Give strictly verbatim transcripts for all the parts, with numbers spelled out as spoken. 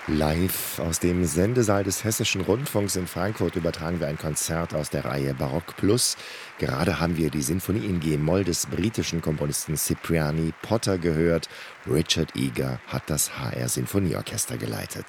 Live aus dem Sendesaal des Hessischen Rundfunks in Frankfurt übertragen wir ein Konzert aus der Reihe Barock Plus. Gerade haben wir die Sinfonie in G-Moll des britischen Komponisten Cipriani Potter gehört. Richard Eager hat das H R Sinfonieorchester geleitet.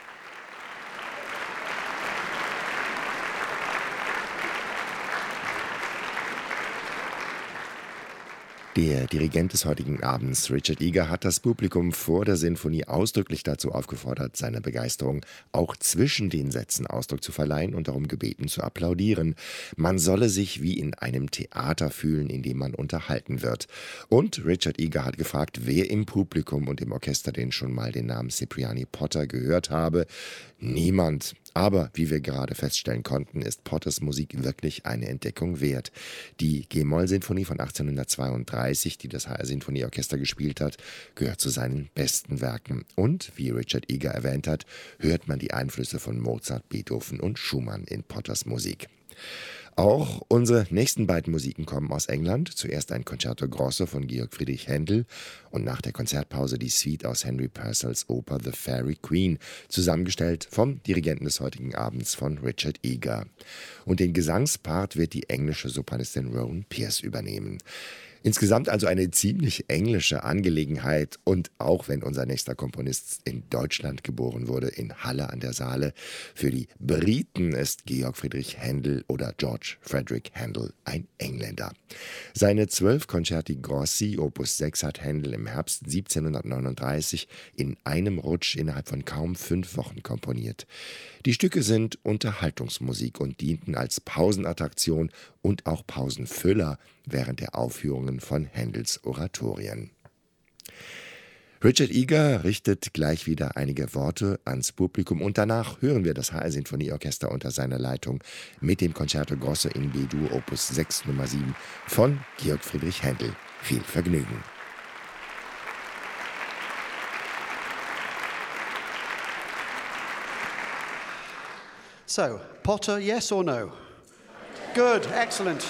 Der Dirigent des heutigen Abends, Richard Eager, hat das Publikum vor der Sinfonie ausdrücklich dazu aufgefordert, seiner Begeisterung auch zwischen den Sätzen Ausdruck zu verleihen und darum gebeten zu applaudieren. Man solle sich wie in einem Theater fühlen, in dem man unterhalten wird. Und Richard Eager hat gefragt, wer im Publikum und im Orchester denn schon mal den Namen Cipriani Potter gehört habe. Niemand. Aber wie wir gerade feststellen konnten, ist Potters Musik wirklich eine Entdeckung wert. Die G-Moll-Sinfonie von achtzehnhundertzweiunddreißig, die das H R Sinfonieorchester gespielt hat, gehört zu seinen besten Werken. Und, wie Richard Eager erwähnt hat, hört man die Einflüsse von Mozart, Beethoven und Schumann in Potters Musik. Auch unsere nächsten beiden Musiken kommen aus England. Zuerst ein Concerto Grosso von Georg Friedrich Händel und nach der Konzertpause die Suite aus Henry Purcells Oper The Fairy Queen, zusammengestellt vom Dirigenten des heutigen Abends, von Richard Eager. Und den Gesangspart wird die englische Sopranistin Rowan Pierce übernehmen. Insgesamt also eine ziemlich englische Angelegenheit, und auch wenn unser nächster Komponist in Deutschland geboren wurde, in Halle an der Saale, für die Briten ist Georg Friedrich Händel oder George Frederick Handel ein Engländer. Seine zwölf Concerti Grossi Opus sechs hat Händel im Herbst siebzehnhundertneununddreißig in einem Rutsch innerhalb von kaum fünf Wochen komponiert. Die Stücke sind Unterhaltungsmusik und dienten als Pausenattraktion und auch Pausenfüller während der Aufführungen von Händels Oratorien. Richard Eager richtet gleich wieder einige Worte ans Publikum und danach hören wir das H R Sinfonieorchester unter seiner Leitung mit dem Concerto Grosso in B-Dur Opus sechs Nummer sieben von Georg Friedrich Händel. Viel Vergnügen! So, Potter, yes or no? Good, excellent.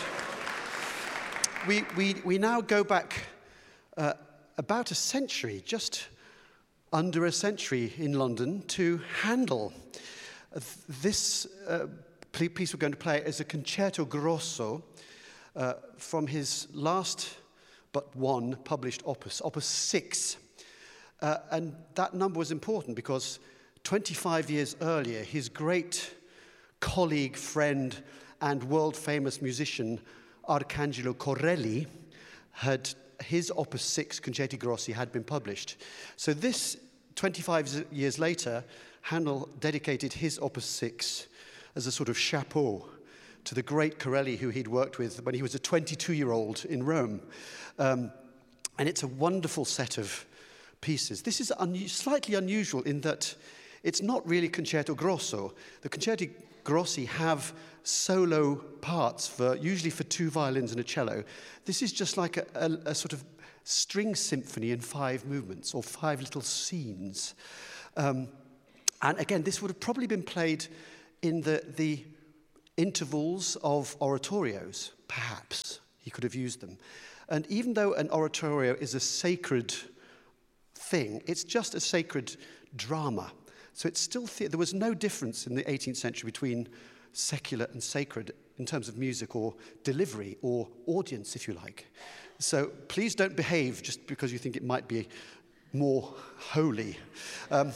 We, we, we now go back uh, about a century, just under a century in London, to Handel. Uh, this uh, piece we're going to play is a Concerto Grosso uh, from his last but one published opus, Opus six. Uh, and that number was important because twenty-five years earlier, his great colleague, friend, and world-famous musician Arcangelo Corelli had his Opus six Concerti Grossi had been published. So this, twenty-five years later, Handel dedicated his Opus six as a sort of chapeau to the great Corelli who he'd worked with when he was a twenty-two-year-old in Rome. Um, and it's a wonderful set of pieces. This is un- slightly unusual in that it's not really Concerto Grosso. The Concerti Grossi have solo parts, for usually for two violins and a cello. This is just like a, a, a sort of string symphony in five movements, or five little scenes. Um, and again, this would have probably been played in the, the intervals of oratorios, perhaps. He could have used them. And even though an oratorio is a sacred thing, it's just a sacred drama. So it's still the- there was no difference in the eighteenth century between secular and sacred in terms of music or delivery or audience, if you like. So please don't behave just because you think it might be more holy. Um,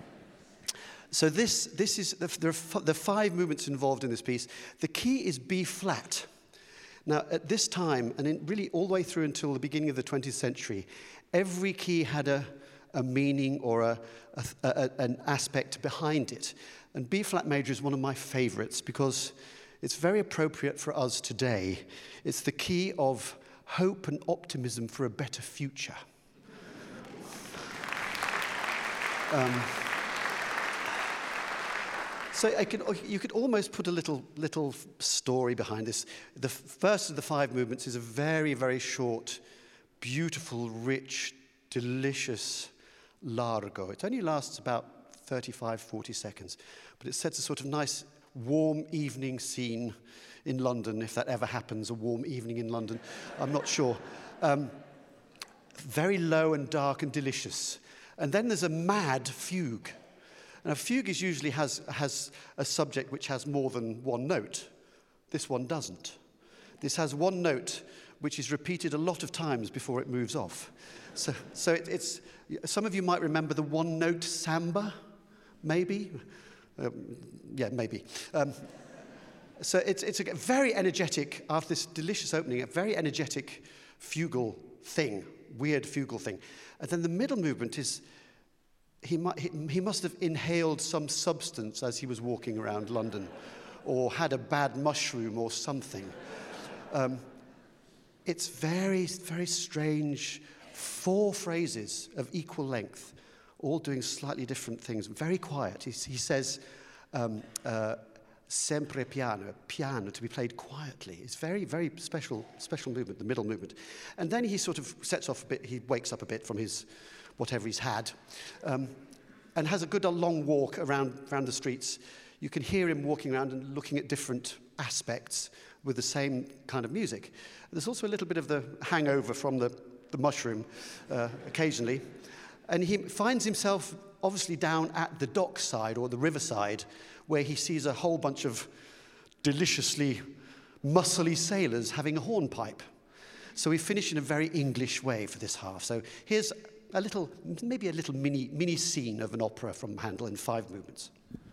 so this this is the, there are f- the five movements involved in this piece. The key is B flat. Now at this time, and in really all the way through until the beginning of the twentieth century, every key had a a meaning or a, a, a, an aspect behind it. And B-flat major is one of my favorites because it's very appropriate for us today. It's the key of hope and optimism for a better future. Um, so I could, you could almost put a little, little story behind this. The first of the five movements is a very, very short, beautiful, rich, delicious largo. It only lasts about thirty-five, forty seconds, but it sets a sort of nice warm evening scene in London, if that ever happens, a warm evening in London. I'm not sure. Um, very low and dark and delicious. And then there's a mad fugue. And a fugue is usually has, has a subject which has more than one note. This one doesn't. This has one note which is repeated a lot of times before it moves off. So, so it, it's, some of you might remember the one-note samba, maybe? Um, yeah, maybe. Um, so it's, it's a very energetic, after this delicious opening, a very energetic fugal thing, weird fugal thing. And then the middle movement is, he, mu- he, he must have inhaled some substance as he was walking around London, or had a bad mushroom or something. Um, it's very, very strange, four phrases of equal length, all doing slightly different things, very quiet. He, he says, um, uh, sempre piano, piano to be played quietly. It's very, very special, special movement, the middle movement. And then he sort of sets off a bit, he wakes up a bit from his, whatever he's had, um, and has a good long walk around, around the streets. You can hear him walking around and looking at different aspects with the same kind of music. There's also a little bit of the hangover from the, the mushroom uh, occasionally. And he finds himself obviously down at the dockside or the riverside, where he sees a whole bunch of deliciously muscly sailors having a hornpipe. So we finish in a very English way for this half. So here's a little, maybe a little mini, mini scene of an opera from Handel in five movements.